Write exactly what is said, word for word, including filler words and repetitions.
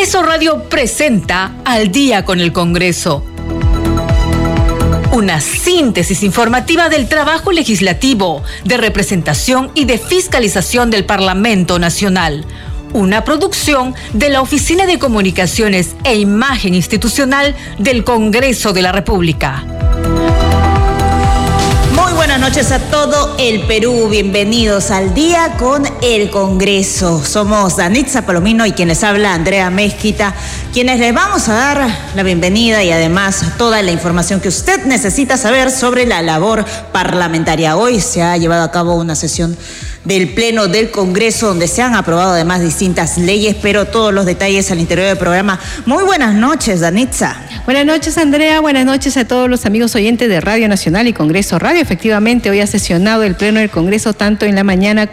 Congreso Radio presenta Al Día con el Congreso. Una síntesis informativa del trabajo legislativo, de representación y de fiscalización del Parlamento Nacional. Una producción de la Oficina de Comunicaciones e Imagen Institucional del Congreso de la República. Muy buenas noches a todo el Perú. Bienvenidos al Día con el Congreso. Somos Danitza Palomino y quien les habla, Andrea Mezquita, quienes les vamos a dar la bienvenida y además toda la información que usted necesita saber sobre la labor parlamentaria. Hoy se ha llevado a cabo una sesión del Pleno del Congreso, donde se han aprobado además distintas leyes, pero todos los detalles al interior del programa. Muy buenas noches, Danitza. Buenas noches, Andrea. Buenas noches a todos los amigos oyentes de Radio Nacional y Congreso Radio. Efectivamente, hoy ha sesionado el Pleno del Congreso tanto en la mañana